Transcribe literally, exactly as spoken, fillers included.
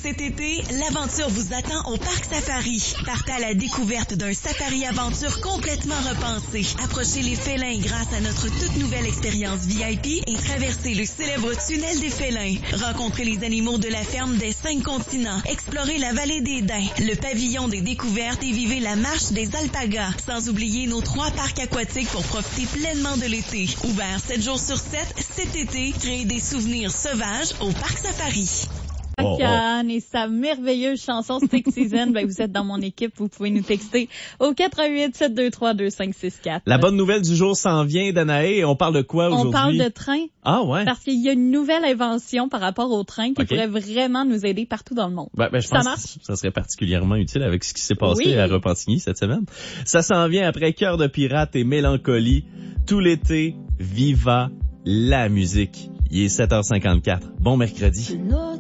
Cet été, l'aventure vous attend au Parc Safari. Partez à la découverte d'un safari-aventure complètement repensé. Approchez les félins grâce à notre toute nouvelle expérience V I P et traversez le célèbre tunnel des félins. Rencontrez les animaux de la ferme des cinq continents. Explorez la vallée des Daims, le pavillon des découvertes et vivez la marche des alpagas. Sans oublier nos trois parcs aquatiques pour profiter pleinement de l'été. Ouvert sept jours sur sept, cet été, créez des souvenirs sauvages au Parc Safari. Oh, oh. Et sa merveilleuse chanson Stick Season, ben vous êtes dans mon équipe, vous pouvez nous texter au quatre un huit, sept deux trois, deux cinq six quatre. La bonne nouvelle du jour s'en vient, Danae. On parle de quoi aujourd'hui? On parle de train. Ah ouais? Parce qu'il y a une nouvelle invention par rapport au train qui okay. pourrait vraiment nous aider partout dans le monde. Ben, ben, je ça pense marche? que ça serait particulièrement utile avec ce qui s'est passé oui. à Repentigny cette semaine. Ça s'en vient après Cœur de pirate et Mélancolie. Tout l'été, viva la musique. Il est sept heures cinquante-quatre. Bon mercredi.